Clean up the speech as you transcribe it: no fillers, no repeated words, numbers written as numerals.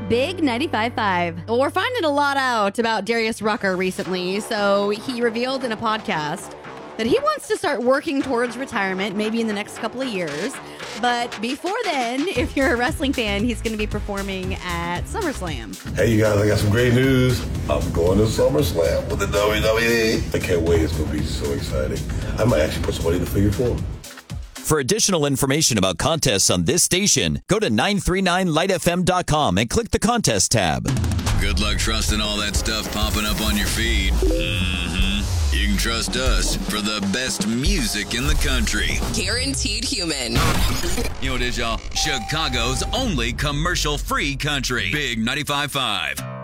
Big 95.5. Well, we're finding a lot out about Darius Rucker recently. So he revealed in a podcast that he wants to start working towards retirement, maybe in the next couple of years. But before then, if you're a wrestling fan, he's going to be performing at SummerSlam. Hey, you guys, I got some great news. I'm going to SummerSlam with the WWE. I can't wait. It's going to be so exciting. I might actually put somebody in the figure four. For additional information about contests on this station, go to 939lightfm.com and click the contest tab. Good luck trusting all that stuff popping up on your feed. You can trust us for the best music in the country. Guaranteed Human. You know what it is, y'all? Chicago's only commercial-free country. Big 95.5.